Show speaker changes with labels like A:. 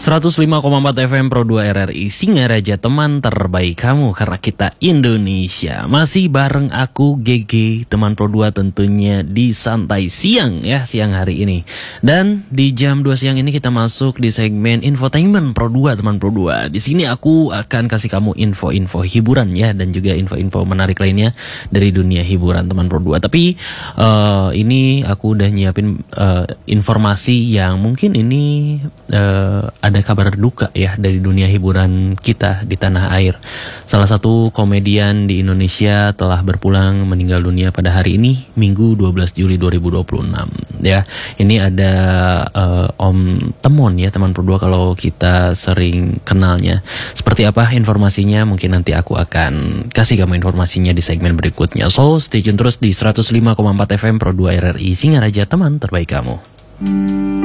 A: 105,4 FM Pro 2 RRI Singaraja, teman terbaik kamu karena kita Indonesia. Masih bareng aku GG, teman Pro 2 tentunya di Santai Siang ya, siang hari ini. Dan di jam 2 siang ini kita masuk di segmen Infotainment Pro 2, teman Pro 2. Di sini aku akan kasih kamu info-info hiburan ya, dan juga info-info menarik lainnya dari dunia hiburan teman Pro 2. Tapi ini aku udah nyiapin informasi yang mungkin ini ada kabar duka ya dari dunia hiburan kita di tanah air. Salah satu komedian di Indonesia telah berpulang meninggal dunia pada hari ini, Minggu 12 Juli 2026 ya. Ini ada Om Temon ya, teman Pro 2 kalau kita sering kenalnya. Seperti apa informasinya mungkin nanti aku akan kasih kamu informasinya di segmen berikutnya. So stay tune terus di 105,4 FM Pro 2 RRI Singaraja, teman terbaik kamu.